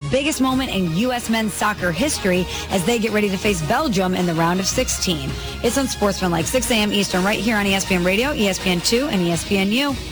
biggest moment in U.S. men's soccer history as they get ready to face Belgium in the round of 16. It's on Sportsmanlike, 6 a.m. Eastern, right here on ESPN Radio, ESPN2, and ESPNU.